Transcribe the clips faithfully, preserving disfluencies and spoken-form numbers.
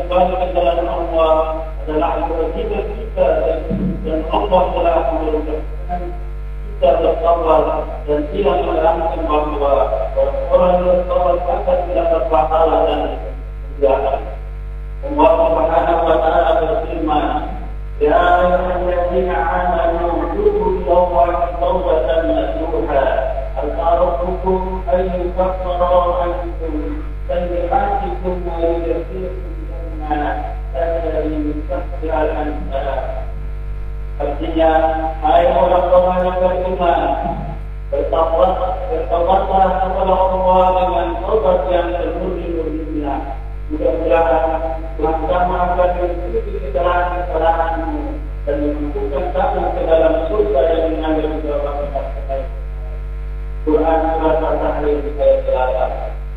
kembali ke jalan Allah adalah kewajiban kita, dan Allah telah menurunkan kita bersabar dan tidak menerangkan bahawa orang yang bersabar akan mendapat pahala dan kemuliaan. Allah Subhanahu wa Ta'ala berfirman, Ya ayyuhallazina amanu tubu ila Allahi tawbatan nasuha asa rabbukum an yukaffira ankum sayyi'atikum wa yudkhilakum jannatan tajri min tahtiha al-anhar. Artinya, hai orang-orang yang beriman, bertawab, bertawablah kepada Allah dengan taubat yang termurni-murninya. Mudah-mudahan bersama akan mengikuti kesalahan-kesalahanmu dan memasukkan kamu ke dalam surga yang mengalir di bawah kaki. Quran Surat At-Tahrim ayat delapan.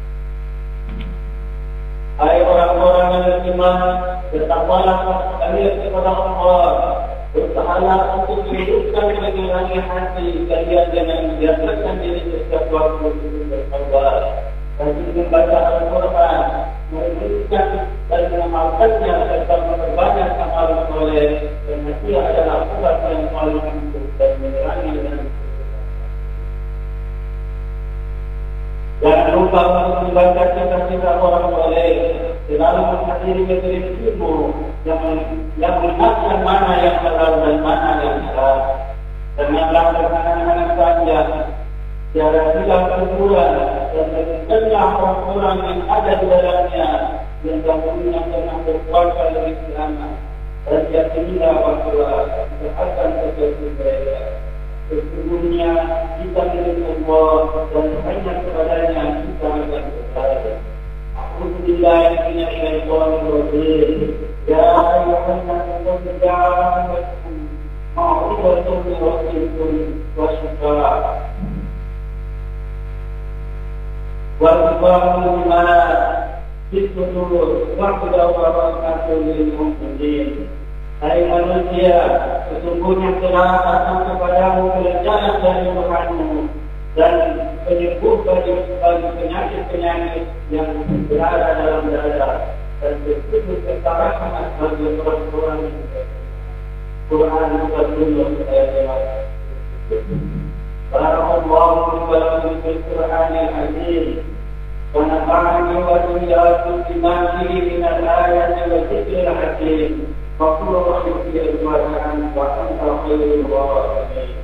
Hai orang-orang yang beriman, bertakwalah kalian kepada Allah. Bertahanlah untuk menghidupkan kegilaan hati kalian dengan membiasakan diri setiap waktu untuk bersabar. Rajin membaca Al-Quran, merenungkan dan mengamalkannya serta memperbanyak amal soleh, dan hati adalah obat yang paling ampuh dan menerangi dengan jangan lupa untuk membaca cita-cita orang soleh, selalu menghadiri majelis ilmu yang yang mengingatkan mana yang halal dan mana yang haram. Janganlah berkenaan-kenaan panjang, tiada hilang kumpulan, dan mengingatkanlah orang-orang yang ada di dalamnya yang dahulunya pernah berpuasa lebih lama, dan yakinilah bahawa akan terjadi mereka. Sesungguhnya kita milik Allah dan hanya kepadanya kita akan berada. Alhamdulillah inna ilaihi raji'un. Ya ayyuhallazina amanu ma'rifatu min rabbikum wa syukur. Wa subhanahu bima fis-sudur wa barakatuh lil mu'minin. Hai manusia, sesungguhnya telah datang kepadamu kelencaran dari Tuhanmu dan penyembuh bagi penyakit-penyakit yang berada dalam dada, dan berikut ketarakan bagi orang-orang yang Quran Al-Quran ayat Barakallahu lakum fil Qur'anil azim wa nafa'ani wa iyyakum bima fihi min al-ayati wa dhikril hakim. Wa qul rabbi ighfir wa anta khairul ghafirin.